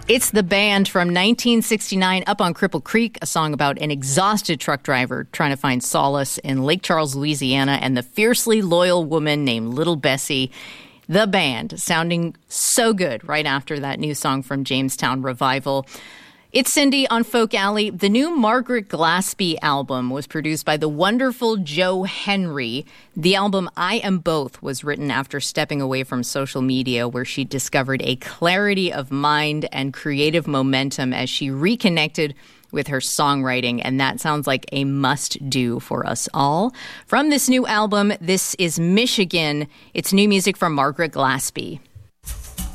It's The Band from 1969, Up on Cripple Creek, a song about an exhausted truck driver trying to find solace in Lake Charles, Louisiana, and the fiercely loyal woman named Little Bessie. The Band, sounding so good right after that new song from Jamestown Revival. It's Cindy on Folk Alley. The new Margaret Glaspie album was produced by the wonderful Joe Henry. The album I Am Both was written after stepping away from social media, where she discovered a clarity of mind and creative momentum as she reconnected with her songwriting, and that sounds like a must-do for us all. From this new album, this is Michigan. It's new music from Margaret Glaspie.